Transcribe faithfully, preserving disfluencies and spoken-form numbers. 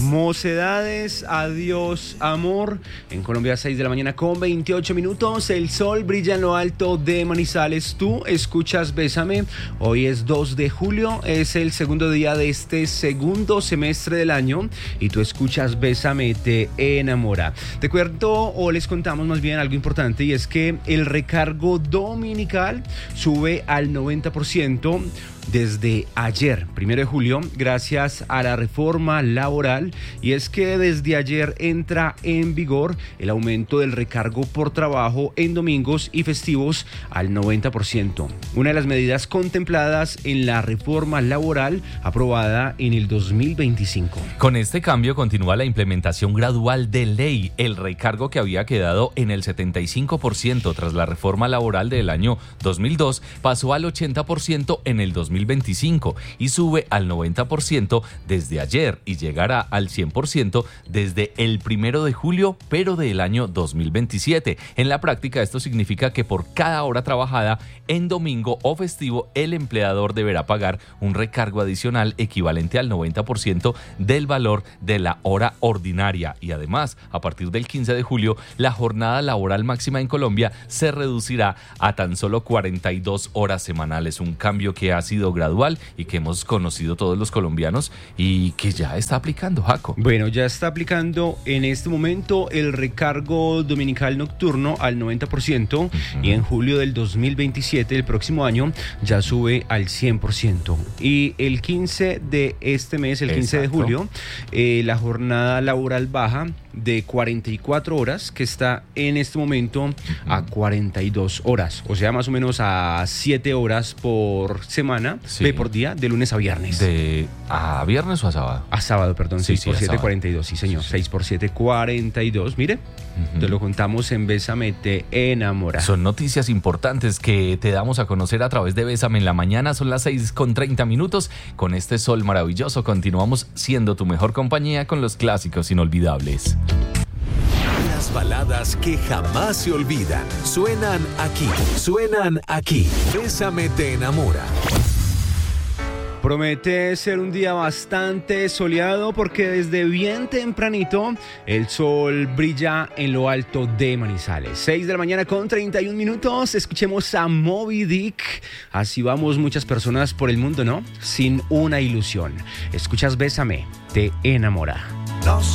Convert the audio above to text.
Mocedades, adiós amor. En Colombia, seis de la mañana con veintiocho minutos. El sol brilla en lo alto de Manizales. Tú escuchas Bésame. Hoy es dos de julio. Es el segundo día de este segundo semestre del año. Y tú escuchas Bésame, te enamora. Te cuento, o les contamos más bien algo importante. Y es que el recargo dominical sube al noventa por ciento desde ayer, primero de julio, gracias a la reforma laboral, y es que desde ayer entra en vigor el aumento del recargo por trabajo en domingos y festivos al noventa por ciento, una de las medidas contempladas en la reforma laboral aprobada en el dos mil veinticinco. Con este cambio continúa la implementación gradual de ley. El recargo, que había quedado en el setenta y cinco por ciento tras la reforma laboral del año dos mil dos, pasó al ochenta por ciento en el dos mil veinticinco y sube al noventa por ciento desde ayer y llegará al cien por ciento desde el primero de julio, pero del año dos mil veintisiete. En la práctica, esto significa que por cada hora trabajada en domingo o festivo, el empleador deberá pagar un recargo adicional equivalente al noventa por ciento del valor de la hora ordinaria. Y además, a partir del quince de julio, la jornada laboral máxima en Colombia se reducirá a tan solo cuarenta y dos horas semanales, un cambio que ha sido gradual y que hemos conocido todos los colombianos y que ya está aplicando, Jaco. Bueno, ya está aplicando en este momento el recargo dominical nocturno al noventa por ciento, uh-huh. Y en julio del dos mil veintisiete, el próximo año, ya sube al cien por ciento. Y el quince de este mes, el quince Exacto. de julio, eh, la jornada laboral baja de cuarenta y cuatro horas, que está en este momento uh-huh. a cuarenta y dos horas, o sea, más o menos a siete horas por semana, sí. por día, de lunes a viernes. ¿De a viernes o a sábado? A sábado, perdón, sí, seis sí, por siete, cuarenta y dos, sí señor, sí, sí. seis por siete, cuarenta y dos, mire, uh-huh. te lo contamos en Bésame, te enamora. Son noticias importantes que te damos a conocer a través de Bésame en la mañana. Son las seis con treinta minutos, con este sol maravilloso continuamos siendo tu mejor compañía con los clásicos inolvidables. Las baladas que jamás se olvidan suenan aquí, suenan aquí. Bésame, te enamora. Promete ser un día bastante soleado porque desde bien tempranito el sol brilla en lo alto de Manizales. seis de la mañana con treinta y un minutos. Escuchemos a Moby Dick. Así vamos muchas personas por el mundo, ¿no? Sin una ilusión. Escuchas Bésame, te enamora.